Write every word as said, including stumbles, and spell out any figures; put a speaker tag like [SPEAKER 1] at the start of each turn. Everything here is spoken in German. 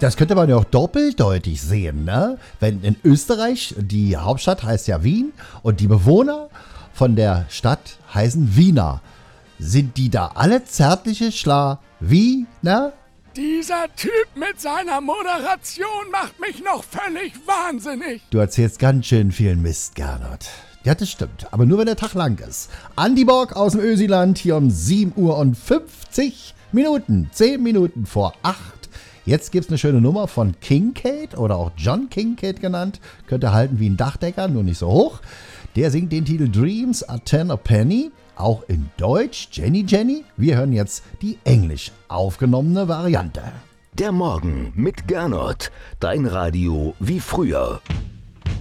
[SPEAKER 1] Das könnte man ja auch doppeldeutig sehen, ne? Wenn in Österreich, die Hauptstadt heißt ja Wien und die Bewohner von der Stadt heißen Wiener. Sind die da alle zärtliche Schla Wiener?
[SPEAKER 2] Dieser Typ mit seiner Moderation macht mich noch völlig wahnsinnig.
[SPEAKER 1] Du erzählst ganz schön viel Mist, Gernot. Ja, das stimmt, aber nur wenn der Tag lang ist. Andi Borg aus dem Ösiland hier um sieben Uhr und fünfzig Minuten, zehn Minuten vor acht. Jetzt gibt's eine schöne Nummer von Kincaid oder auch John Kincaid genannt. Könnt ihr halten wie ein Dachdecker, nur nicht so hoch. Der singt den Titel Dreams are ten a penny, auch in Deutsch, Jenny Jenny. Wir hören jetzt die englisch aufgenommene Variante.
[SPEAKER 3] Der Morgen mit Gernot, dein Radio wie früher.